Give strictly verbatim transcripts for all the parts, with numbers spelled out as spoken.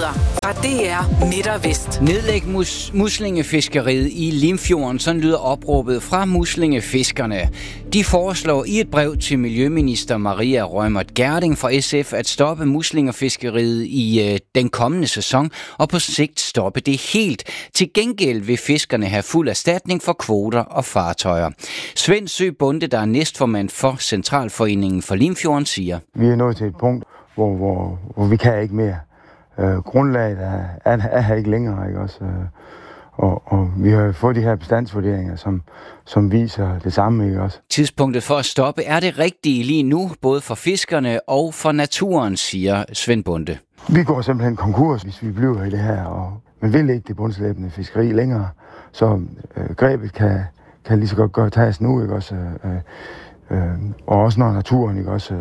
Nyheder fra D R Midt og Vest. Nedlæg mus- muslingefiskeriet i Limfjorden, sådan lyder opråbet fra muslingefiskerne. De foreslår i et brev til Miljøminister Maria Reumert Gjerding fra S F at stoppe muslingefiskeriet i øh, den kommende sæson og på sigt stoppe det helt. Til gengæld vil fiskerne have fuld erstatning for kvoter og fartøjer. Svend Sø Bonde, der er næstformand for Centralforeningen for Limfjorden, siger: Vi er nået til et punkt, hvor, hvor, hvor vi kan ikke mere. Øh, grundlaget er, er, er her ikke længere, ikke også? Øh, og, og vi har fået de her bestandsvurderinger, som, som viser det samme, ikke også? Tidspunktet for at stoppe er det rigtige lige nu, både for fiskerne og for naturen, siger Svend Bonde. Vi går simpelthen konkurs, hvis vi bliver i det her, og man vil ikke det bundslæbende fiskeri længere, så øh, grebet kan, kan lige så godt gøre tages nu, ikke også? Øh, øh, og også når naturen, ikke også? Øh,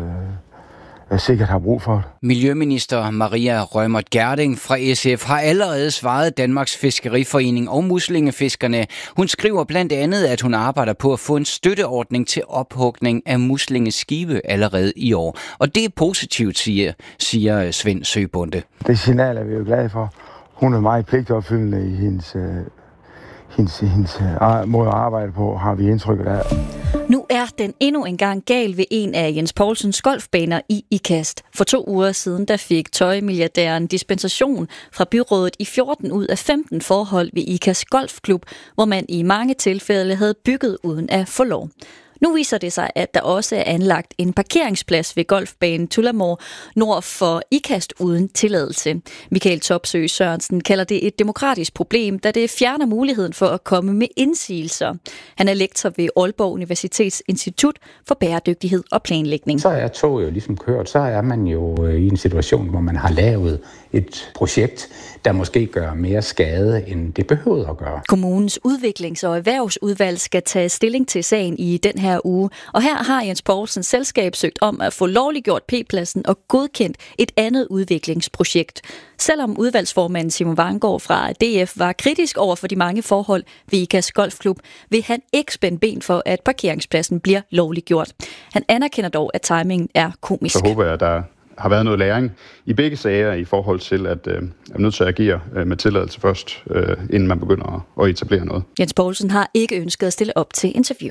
sikkert har brug for det. Miljøminister Maria Reumert Gjerding fra S F har allerede svaret Danmarks Fiskeriforening og muslingefiskerne. Hun skriver blandt andet, at hun arbejder på at få en støtteordning til ophugning af muslingeskibe allerede i år. Og det er positivt, siger, siger Svend Sø Bonde. Det signal er vi jo glade for. Hun er meget pligtopfyldende i hendes, øh, hendes, hendes øh, måde at arbejde på, har vi indtrykket af. Nu er den endnu engang gal ved en af Jens Poulsens golfbaner i Ikast. For to uger siden der fik tøjmilliardæren dispensation fra byrådet i fjorten ud af femten forhold ved Ikast Golfklub, hvor man i mange tilfælde havde bygget uden at få lov. Nu viser det sig, at der også er anlagt en parkeringsplads ved golfbanen Tullamore nord for Ikast uden tilladelse. Michael Topsøe Sørensen kalder det et demokratisk problem, da det fjerner muligheden for at komme med indsigelser. Han er lektor ved Aalborg Universitets Institut for Bæredygtighed og Planlægning. Så er toget jo ligesom kørt, så er man jo i en situation, hvor man har lavet et projekt, der måske gør mere skade, end det behøver at gøre. Kommunens udviklings- og erhvervsudvalg skal tage stilling til sagen i den her uge, og her har Jens Poulsens selskab søgt om at få lovliggjort P-pladsen og godkendt et andet udviklingsprojekt. Selvom udvalgsformanden Simon Vanggaard fra D F var kritisk over for de mange forhold ved Ikast Golfklub, vil han ikke spænde ben for, at parkeringspladsen bliver lovliggjort. Han anerkender dog, at timingen er komisk. Så håber jeg, at der har været noget læring i begge sager i forhold til, at øh, er nødt til at agere øh, med tilladelse først, øh, inden man begynder at, at etablere noget. Jens Poulsen har ikke ønsket at stille op til interview.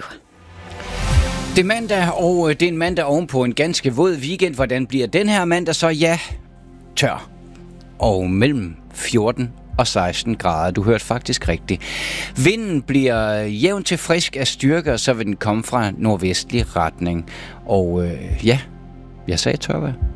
Det er mandag, og det er en mandag ovenpå en ganske våd weekend. Hvordan bliver den her mandag så? Ja, tør. Og mellem fjorten og seksten grader. Du hørte faktisk rigtigt. Vinden bliver jævnt til frisk af styrke, og så vil den komme fra nordvestlig retning. Og øh, ja, jeg sagde tørvejr.